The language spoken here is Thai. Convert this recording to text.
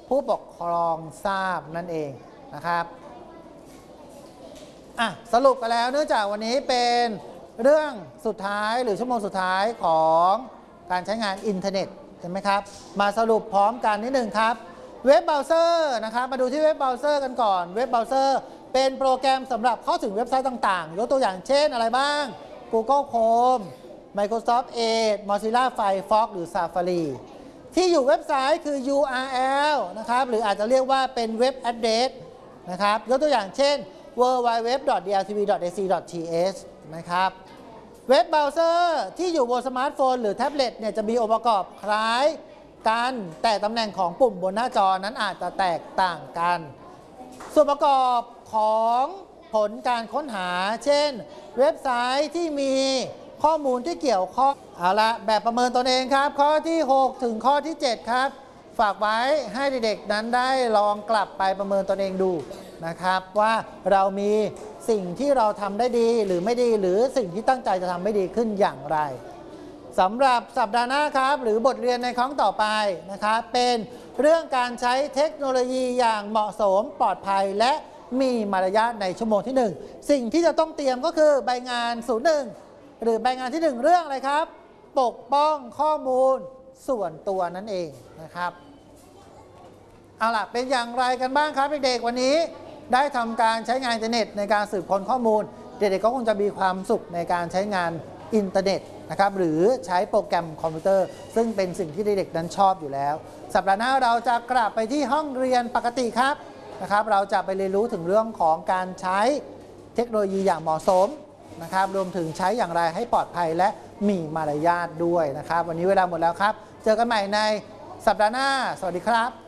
ผู้ปกครองทราบนั่นเองนะครับสรุปกันแล้วเนื่องจากวันนี้เป็นเรื่องสุดท้ายหรือชั่วโมงสุดท้ายของการใช้งานอินเทอร์เน็ตใช่ไหมครับมาสรุปพร้อมกันนิดหนึ่งครับเว็บเบราว์เซอร์นะครับมาดูที่เว็บเบราว์เซอร์กันก่อนเว็บเบราว์เซอร์เป็นโปรแกรมสำหรับเข้าถึงเว็บไซต์ต่างๆยกตัวอย่างเช่นอะไรบ้าง Google Chrome Microsoft Edge Mozilla Firefox หรือ Safari ที่อยู่เว็บไซต์คือ URL นะครับหรืออาจจะเรียกว่าเป็นเว็บ address นะครับยกตัวอย่างเช่น www.dltv.ac.th นะครับเว็บเบราว์เซอร์ที่อยู่บนสมาร์ทโฟนหรือแท็บเล็ตเนี่ยจะมีองค์ประกอบคล้ายกันแต่ตำแหน่งของปุ่มบนหน้าจอนั้นอาจจะแตกต่างกันส่วนประกอบของผลการค้นหาเช่นเว็บไซต์ที่มีข้อมูลที่เกี่ยวข้องเอาละแบบประเมินตนเองครับข้อที่6ถึงข้อที่7ครับฝากไว้ให้เด็กๆนั้นได้ลองกลับไปประเมินตนเองดูนะครับว่าเรามีสิ่งที่เราทำได้ดีหรือไม่ดีหรือสิ่งที่ตั้งใจจะทำไม่ดีขึ้นอย่างไรสำหรับสัปดาห์หน้าครับหรือบทเรียนในครั้งต่อไปนะครับเป็นเรื่องการใช้เทคโนโลยีอย่างเหมาะสมปลอดภัยและมีมารยาทในชั่วโมงที่1สิ่งที่จะต้องเตรียมก็คือใบงาน01หรือใบงานที่1เรื่องอะไรครับปกป้องข้อมูลส่วนตัวนั่นเองนะครับเอาล่ะเป็นอย่างไรกันบ้างครับเด็กๆวันนี้ได้ทำการใช้งานอินเทอร์เน็ตในการสืบค้นข้อมูลเด็กๆก็คงจะมีความสุขในการใช้งานอินเทอร์เน็ตนะครับหรือใช้โปรแกรมคอมพิวเตอร์ซึ่งเป็นสิ่งที่เด็กๆนั้นชอบอยู่แล้วสัปดาห์หน้าเราจะกลับไปที่ห้องเรียนปกติครับนะครับเราจะไปเรียนรู้ถึงเรื่องของการใช้เทคโนโลยีอย่างเหมาะสมนะครับรวมถึงใช้อย่างไรให้ปลอดภัยและมีมารยาทด้วยนะครับวันนี้เวลาหมดแล้วครับเจอกันใหม่ในสัปดาห์หน้าสวัสดีครับ